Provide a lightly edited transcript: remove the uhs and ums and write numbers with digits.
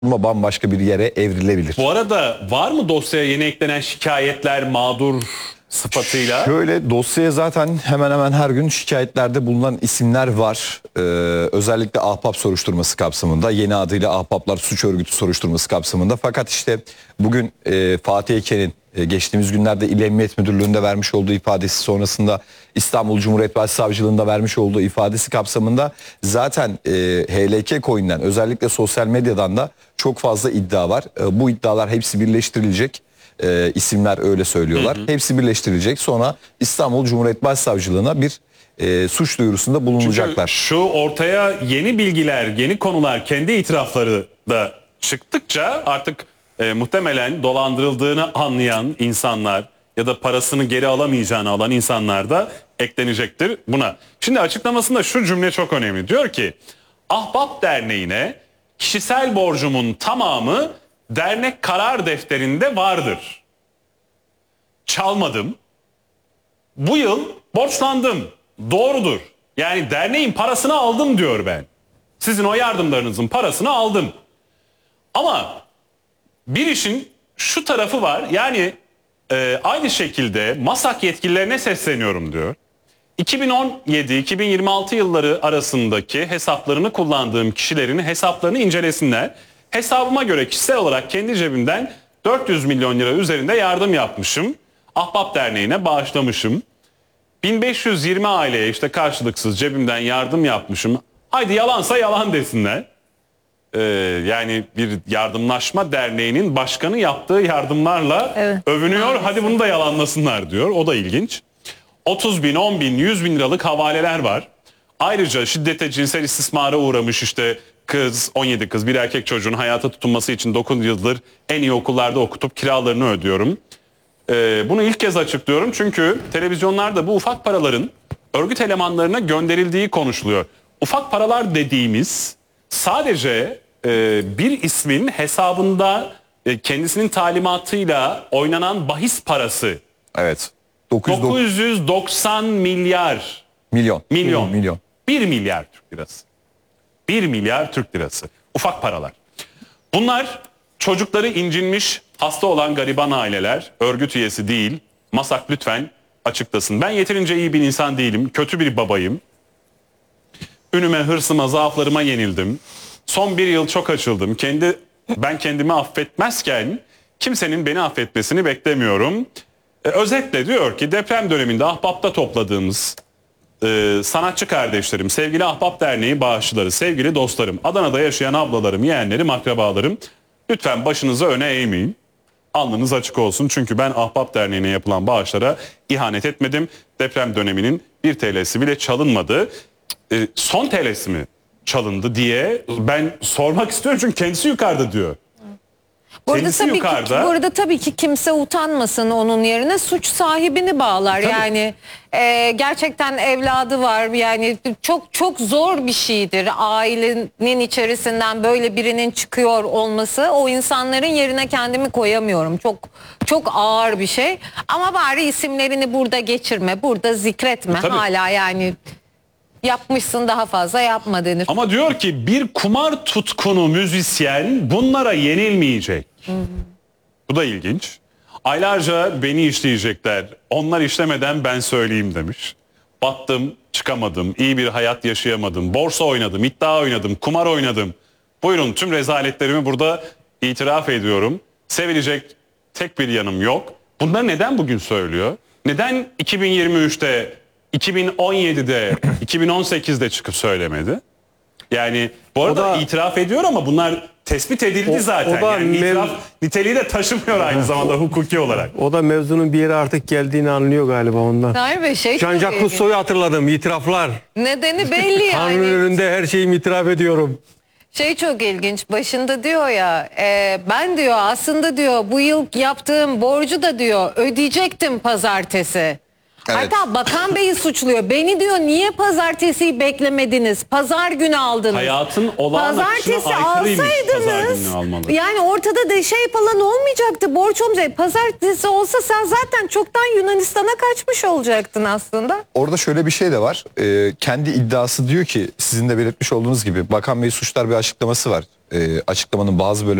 bambaşka bir yere evrilebilir. Bu arada var mı dosyaya yeni eklenen şikayetler mağdur sıfatıyla? Şöyle, dosyaya zaten hemen hemen her gün şikayetlerde bulunan isimler var. Özellikle Ahbap soruşturması kapsamında, yeni adıyla Ahbaplar Suç Örgütü soruşturması kapsamında. Fakat işte bugün Fatih Eken'in geçtiğimiz günlerde İl Emniyet Müdürlüğü'nde vermiş olduğu ifadesi sonrasında İstanbul Cumhuriyet Başsavcılığında vermiş olduğu ifadesi kapsamında zaten HLK Coin'den, özellikle sosyal medyadan da çok fazla iddia var. Bu iddialar hepsi birleştirilecek. İsimler öyle söylüyorlar. Hepsi birleştirilecek. Sonra İstanbul Cumhuriyet Başsavcılığına bir suç duyurusunda bulunacaklar. Çünkü şu ortaya yeni bilgiler, yeni konular, kendi itirafları da çıktıkça artık muhtemelen dolandırıldığını anlayan insanlar ya da parasını geri alamayacağını alan insanlar da eklenecektir buna. Şimdi açıklamasında şu cümle çok önemli. Diyor ki, Ahbap Derneği'ne kişisel borcumun tamamı dernek karar defterinde vardır. Çalmadım. Bu yıl borçlandım. Doğrudur. Yani derneğin parasını aldım diyor ben. Sizin o yardımlarınızın parasını aldım. Ama bir işin şu tarafı var. Yani aynı şekilde MASAK yetkililerine sesleniyorum diyor. 2017-2026 yılları arasındaki hesaplarını kullandığım kişilerin hesaplarını incelesinler. Hesabıma göre kişisel olarak kendi cebimden 400 milyon lira üzerinde yardım yapmışım. Ahbap Derneği'ne bağışlamışım. 1520 aileye işte karşılıksız cebimden yardım yapmışım. Haydi yalansa yalan desinler. Yani bir yardımlaşma derneğinin başkanı yaptığı yardımlarla övünüyor. Hadi bunu da yalanlasınlar diyor. O da ilginç. 30 bin, 10 bin, 100 bin liralık havaleler var. Ayrıca şiddete, cinsel istismara uğramış işte kız, 17 kız, bir erkek çocuğun hayata tutunması için 9 yıldır en iyi okullarda okutup kiralarını ödüyorum. Bunu ilk kez açıklıyorum çünkü televizyonlarda bu ufak paraların örgüt elemanlarına gönderildiği konuşuluyor. Ufak paralar dediğimiz sadece bir ismin hesabında kendisinin talimatıyla oynanan bahis parası. Evet. 990 milyar. Milyon. 1 milyar Türk lirası. 1 milyar Türk lirası. Ufak paralar. Bunlar çocukları incinmiş, hasta olan gariban aileler, örgüt üyesi değil. MASAK lütfen açıklasın. Ben yeterince iyi bir insan değilim. Kötü bir babayım. Ünüme, hırsıma, zaaflarıma yenildim. Son bir yıl çok açıldım. Ben kendimi affetmezken kimsenin beni affetmesini beklemiyorum. Özetle diyor ki, deprem döneminde Ahbap'ta topladığımız sanatçı kardeşlerim, sevgili Ahbap Derneği bağışçıları, sevgili dostlarım, Adana'da yaşayan ablalarım, yeğenlerim, akrabalarım, lütfen başınızı öne eğmeyin. Alnınız açık olsun çünkü ben Ahbap Derneği'ne yapılan bağışlara ihanet etmedim. Deprem döneminin 1 TL'si bile çalınmadı. Son TL'si mi çalındı diye ben sormak istiyorum çünkü kendisi yukarıda diyor. Bu arada tabii ki kimse utanmasın, onun yerine suç sahibini bağlar. Tabii. Yani gerçekten evladı var, yani çok çok zor bir şeydir ailenin içerisinden böyle birinin çıkıyor olması. O insanların yerine kendimi koyamıyorum, çok çok ağır bir şey. Ama bari isimlerini burada geçirme, burada zikretme. Tabii. Hala yani yapmışsın, daha fazla yapma denir. Ama diyor ki bir kumar tutkunu müzisyen bunlara yenilmeyecek. Bu da ilginç. Aylarca beni işleyecekler. Onlar işlemeden ben söyleyeyim demiş. Battım, çıkamadım, iyi bir hayat yaşayamadım. Borsa oynadım, iddia oynadım, kumar oynadım. Buyurun, tüm rezaletlerimi burada itiraf ediyorum. Sevilecek tek bir yanım yok. Bunları neden bugün söylüyor? Neden 2023'te, 2017'de, 2018'de çıkıp söylemedi? Yani bu arada itiraf ediyor ama bunlar tespit edildi zaten. Yani itiraf niteliği de taşımıyor aynı zamanda hukuki olarak. O da mevzunun bir yere artık geldiğini anlıyor galiba ondan. Jean-Jacques Rousseau'yu hatırladım, itiraflar. Nedeni belli yani. Kanun önünde her şeyimi itiraf ediyorum. Çok ilginç, başında diyor ya ben diyor aslında diyor bu yıl yaptığım borcu da diyor ödeyecektim pazartesi. Evet. Hatta Bakan Bey'i suçluyor. Beni diyor niye pazartesiyi beklemediniz? Pazar günü aldınız. Hayatın olağan akışına aykırıymış pazar günü almaları. Yani ortada da şey falan olmayacaktı. Borç olmayacak. Pazartesi olsa sen zaten çoktan Yunanistan'a kaçmış olacaktın aslında. Orada şöyle bir şey de var. Kendi iddiası diyor ki, sizin de belirtmiş olduğunuz gibi Bakan Bey suçlar bir açıklaması var. açıklamanın bazı bölümlerinde